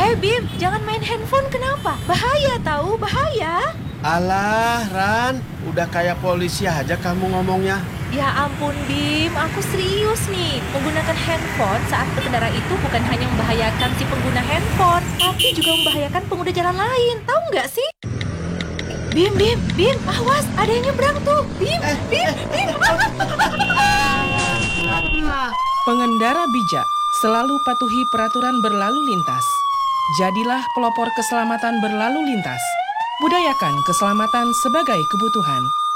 Bim, jangan main handphone kenapa? Bahaya tahu, bahaya. Alah, Ran, udah kayak polisi aja kamu ngomongnya. Ya ampun Bim, aku serius nih. Menggunakan handphone saat berkendara itu bukan hanya membahayakan si pengguna handphone, tapi juga membahayakan pengguna jalan lain. Tahu nggak sih? Bim, awas, ada yang nyebrang tuh. Bim. Pengendara bijak selalu patuhi peraturan berlalu lintas. Jadilah pelopor keselamatan berlalu lintas. Budayakan keselamatan sebagai kebutuhan.